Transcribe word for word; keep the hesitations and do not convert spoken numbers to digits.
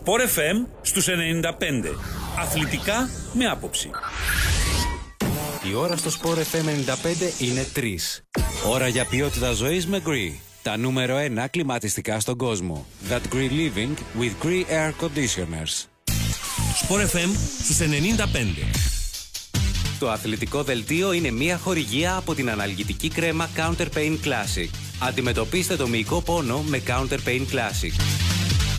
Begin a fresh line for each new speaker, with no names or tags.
Sport εφ εμ στους ενενήντα πέντε. Αθλητικά με άποψη.
Η ώρα στο Sport εφ εμ ενενήντα πέντε είναι τρεις. Ώρα για ποιότητα ζωής με Gree. Τα νούμερο ένα κλιματιστικά στον κόσμο. That Gree Living with Gree Air Conditioners.
Sport εφ εμ στους ενενήντα πέντε.
Το αθλητικό δελτίο είναι μια χορηγία από την αναλγητική κρέμα Counter Pain Classic. Αντιμετωπίστε το μυϊκό πόνο με Counter Pain Classic.